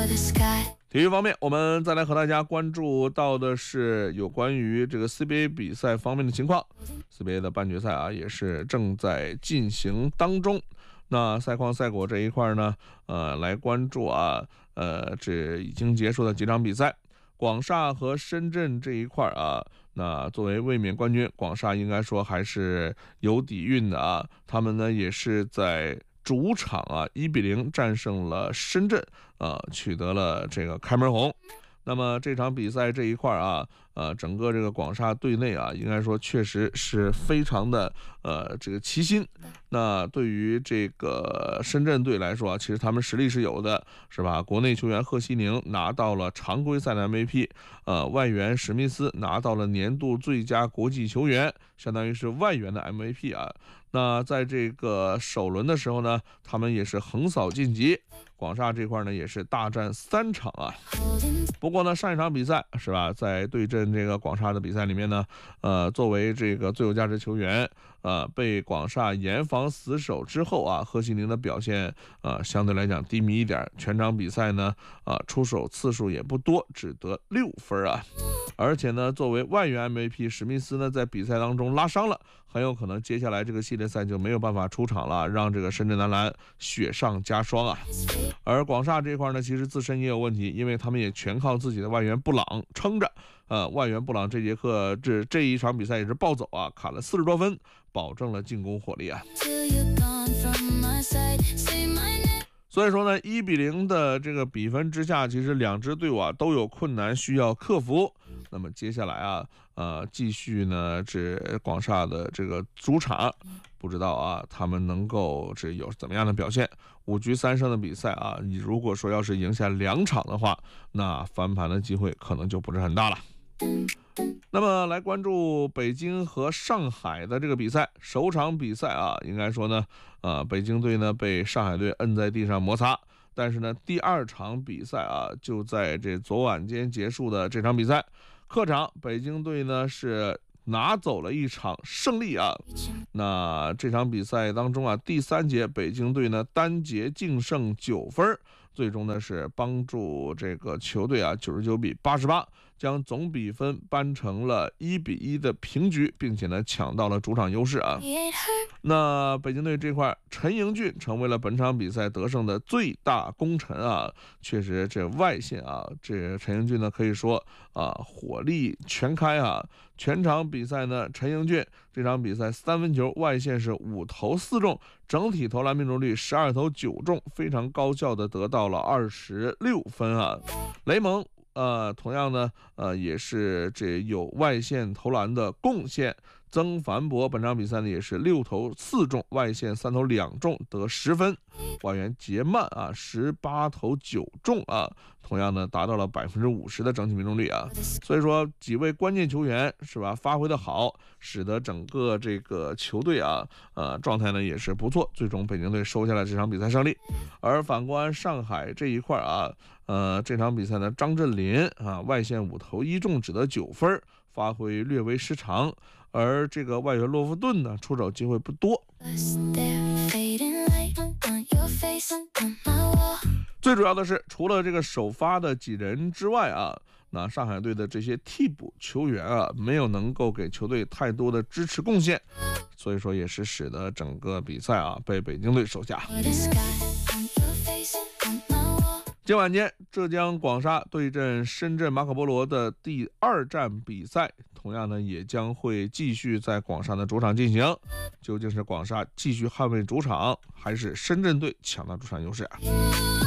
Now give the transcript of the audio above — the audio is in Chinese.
体育方面，我们再来和大家关注到的是有关于这个 CBA 比赛方面的情况。CBA 的半决赛啊，也是正在进行当中。那赛况赛果这一块呢，来关注啊，这已经结束的几场比赛。广厦和深圳这一块啊，那作为卫冕冠军，广厦应该说还是有底蕴的啊。他们呢也是在主场啊1-0战胜了深圳，取得了这个开门红。那么这场比赛这一块啊，整个这个广厦队内啊，应该说确实是非常的这个齐心。那对于这个深圳队来说啊，其实他们实力是有的，是吧？国内球员贺西宁拿到了常规赛的 MVP， 外援史密斯拿到了年度最佳国际球员，相当于是外援的 MVP 啊。那在这个首轮的时候呢，他们也是横扫晋级。广厦这块呢也是大战3场啊。不过呢，上一场比赛是吧，在对阵这个广厦的比赛里面呢，作为这个最有价值球员，被广厦严防死守之后啊，贺西宁的表现相对来讲低迷一点，全场比赛呢出手次数也不多，只得6分啊。而且呢，作为外援 MVP 史密斯呢，在比赛当中拉伤了，很有可能接下来这个系列赛就没有办法出场了，让这个深圳男篮雪上加霜啊。而广厦这块呢，其实自身也有问题，因为他们也全靠自己的外援布朗撑着。外援布朗这节课这一场比赛也是暴走啊，砍了40多分，保证了进攻火力啊。所以说呢，1-0的这个比分之下，其实两支队伍啊都有困难需要克服。那么接下来啊，继续呢，这广厦的这个主场，不知道啊，他们能够这有怎么样的表现？5局3胜的比赛啊，你如果说要是赢下2场的话，那翻盘的机会可能就不是很大了。那么来关注北京和上海的这个比赛，首场比赛啊，应该说呢，北京队呢被上海队摁在地上摩擦，但是呢，第2场比赛啊，就在这昨晚间结束的这场比赛，客场北京队呢是拿走了一场胜利啊。那这场比赛当中啊，第3节北京队呢单节净胜9分，最终呢是帮助这个球队啊99比88，将总比分扳成了1-1的平局，并且呢抢到了主场优势啊。那北京队这块，陈盈俊成为了本场比赛得胜的最大功臣啊。确实这外线啊，这陈盈俊呢可以说火力全开啊。全场比赛呢，陈盈俊这场比赛3分球外线是5投4中，整体投篮命中率12投9中，非常高效的得到了26分啊。雷蒙同样呢，也是这有外线投篮的贡献。曾凡博本场比赛呢也是6投4中，外线3投2中，得10分。外援杰曼啊18投9中啊，同样呢达到了50%的整体命中率啊。所以说几位关键球员是吧发挥的好，使得整个这个球队啊状态呢也是不错，最终北京队收下了这场比赛胜利。而反观上海这一块啊，这场比赛呢张镇麟外线5投1中，只得9分，发挥略微失常。而这个外援洛夫顿呢出手机会不多。最主要的是，除了这个首发的几人之外啊，那上海队的这些替补球员啊，没有能够给球队太多的支持贡献，所以说也是使得整个比赛啊被北京队收下。今晚间，浙江广厦对阵深圳马可波罗的第2站比赛，同样呢也将会继续在广厦的主场进行。究竟是广厦继续捍卫主场，还是深圳队抢到主场优势啊？